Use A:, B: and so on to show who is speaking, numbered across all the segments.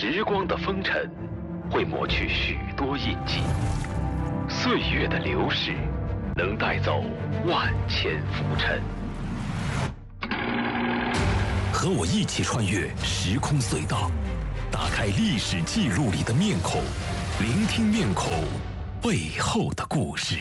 A: 时光的风尘会抹去许多印记，岁月的流逝能带走万千浮尘。
B: 和我一起穿越时空隧道，打开历史记录里的面孔，聆听面孔背后的故事。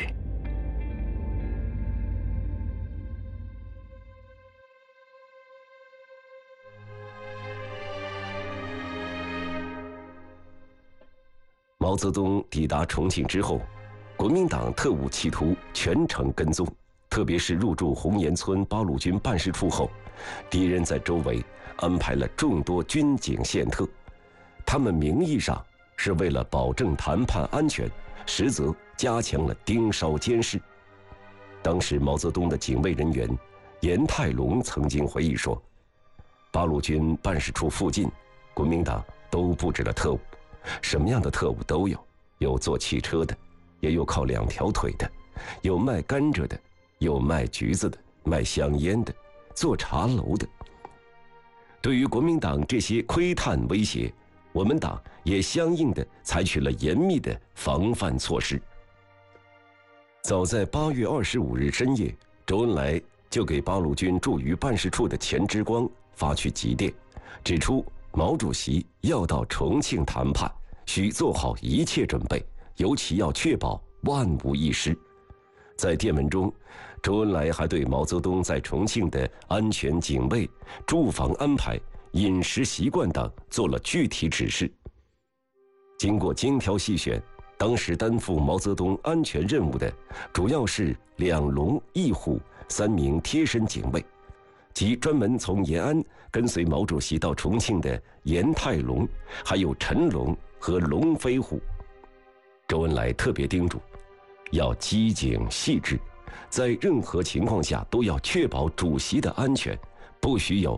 C: 毛泽东抵达重庆之后，国民党特务企图全程跟踪，特别是入驻红岩村八路军办事处后，敌人在周围安排了众多军警宪特，他们名义上是为了保证谈判安全，实则加强了盯梢监视。当时毛泽东的警卫人员严泰龙曾经回忆说，八路军办事处附近国民党都布置了特务，什么样的特务都有，有坐汽车的，也有靠2条腿的，有卖甘蔗的，有卖橘子的，卖香烟的，做茶楼的。对于国民党这些窥探威胁，我们党也相应的采取了严密的防范措施。早在8月25日深夜，周恩来就给八路军驻渝办事处的钱之光发去急电，指出毛主席要到重庆谈判，需做好一切准备，尤其要确保万无一失。在电文中，周恩来还对毛泽东在重庆的安全警卫、住房安排、饮食习惯等做了具体指示。经过精挑细选，当时担负毛泽东安全任务的主要是2龙1虎3名贴身警卫，即专门从延安跟随毛主席到重庆的严泰龙，还有陈龙和龙飞虎。周恩来特别叮嘱，要机警细致，在任何情况下都要确保主席的安全，不许有